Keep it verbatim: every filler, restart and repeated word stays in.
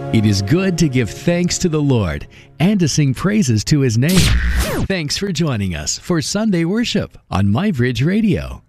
It is good to give thanks to the Lord and to sing praises to His name. Thanks for joining us for Sunday Worship on MyBridge Radio.